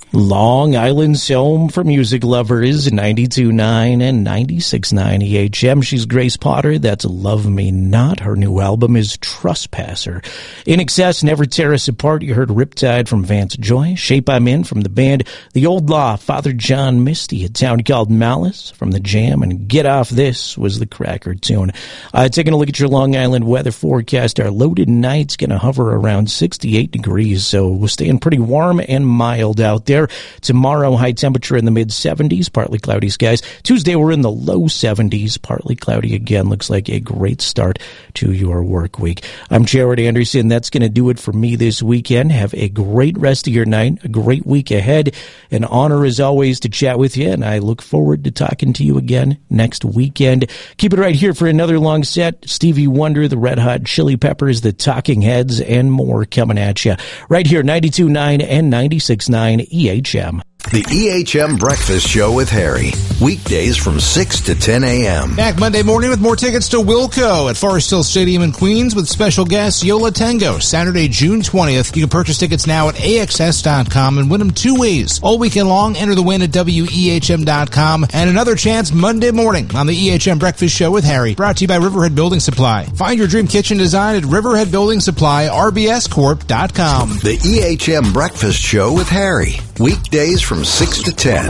Long Island's home for music lovers, 92.9 and 96.9 EHM. She's Grace Potter. That's Love Me Not. Her new album is Trespasser. In Excess, Never Tear Us Apart. You heard Riptide from Vance Joy. Shape I'm In from the band The Old Law. Father John Misty, A Town Called Malice from the Jam. And Get Off This was the cracker tune. Taking a look at your Long Island weather forecast. Our loaded night's going to hover around 68 degrees. So we're staying pretty warm and mild out there. Tomorrow, high temperature in the mid-70s, partly cloudy skies. Tuesday, we're in the low 70s, partly cloudy again. Looks like a great start to your work week. I'm Jared Anderson. That's going to do it for me this weekend. Have a great rest of your night, a great week ahead. An honor, as always, to chat with you, and I look forward to talking to you again next weekend. Keep it right here for another long set. Stevie Wonder, the Red Hot Chili Peppers, the Talking Heads, and more coming at you. Right here, 92.9 and 96.9 EHM. The EHM Breakfast Show with Harry. Weekdays from 6 to 10 a.m. Back Monday morning with more tickets to Wilco at Forest Hill Stadium in Queens with special guest Yola Tango, Saturday, June 20th. You can purchase tickets now at AXS.com and win them two ways. All weekend long, enter the win at WEHM.com. And another chance Monday morning on the EHM Breakfast Show with Harry. Brought to you by Riverhead Building Supply. Find your dream kitchen design at Riverhead Building Supply, RBScorp.com. The EHM Breakfast Show with Harry. Weekdays from 6 to 10,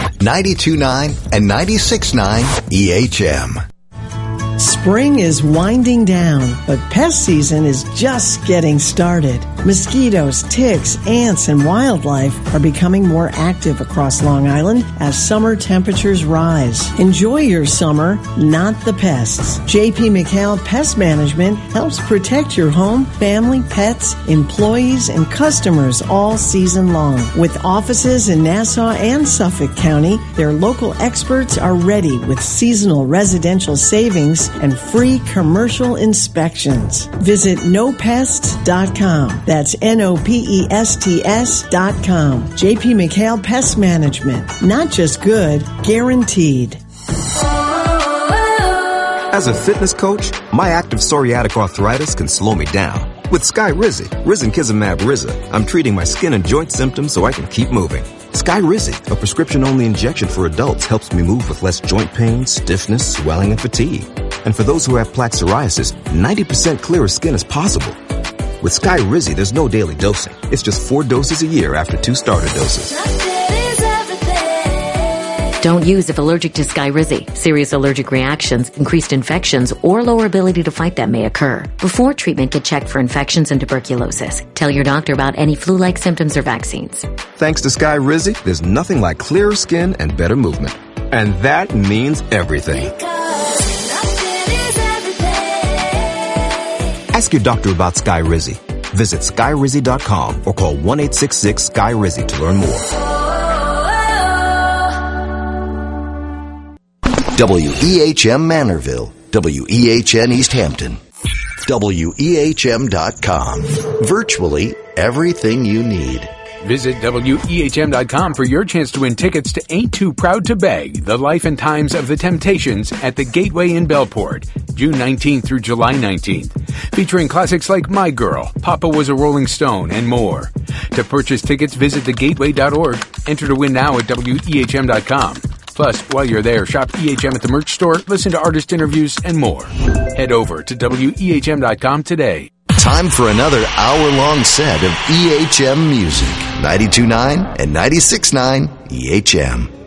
92.9 and 96.9 EHM. Spring is winding down, but pest season is just getting started. Mosquitoes, ticks, ants, and wildlife are becoming more active across Long Island as summer temperatures rise. Enjoy your summer, not the pests. J.P. McHale Pest Management helps protect your home, family, pets, employees, and customers all season long. With offices in Nassau and Suffolk County, their local experts are ready with seasonal residential savings and free commercial inspections. Visit nopests.com. That's NOPESTS.com. J.P. McHale Pest Management. Not just good, guaranteed. As a fitness coach, my active psoriatic arthritis can slow me down. With Skyrizi, Risankizumab Riza, I'm treating my skin and joint symptoms so I can keep moving. Skyrizi, a prescription-only injection for adults, helps me move with less joint pain, stiffness, swelling, and fatigue. And for those who have plaque psoriasis, 90% clearer skin is possible. With Skyrizi, there's no daily dosing. It's just 4 doses a year after 2 starter doses. Don't use if allergic to Skyrizi. Serious allergic reactions, increased infections, or lower ability to fight them may occur. Before treatment, get checked for infections and tuberculosis. Tell your doctor about any flu-like symptoms or vaccines. Thanks to Skyrizi, there's nothing like clearer skin and better movement. And that means everything. Ask your doctor about Skyrizi. Visit Skyrizi.com or call 1-866-SKY-RIZI to learn more. WEHM Manorville, WEHN East Hampton, WEHM.com. Virtually everything you need. Visit WEHM.com for your chance to win tickets to Ain't Too Proud to Beg, The Life and Times of the Temptations at the Gateway in Bellport, June 19th through July 19th. Featuring classics like My Girl, Papa Was a Rolling Stone, and more. To purchase tickets, visit thegateway.org. Enter to win now at WEHM.com. Plus, while you're there, shop EHM at the merch store, listen to artist interviews, and more. Head over to WEHM.com today. Time for another hour-long set of EHM music. 92.9 and 96.9 EHM.